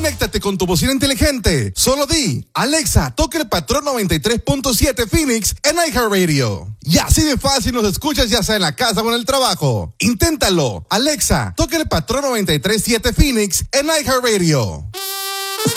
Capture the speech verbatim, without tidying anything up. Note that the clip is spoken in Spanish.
Conéctate con tu bocina inteligente. Solo di, Alexa, toca el patrón noventa y tres punto siete Phoenix en iHeartRadio. Y así de fácil nos escuchas ya sea en la casa o en el trabajo. Inténtalo. Alexa, toca el patrón noventa y tres punto siete Phoenix en iHeartRadio.